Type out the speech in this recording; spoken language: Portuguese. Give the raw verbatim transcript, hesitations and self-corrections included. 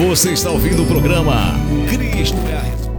Você está ouvindo o programa Cristo é a Resposta.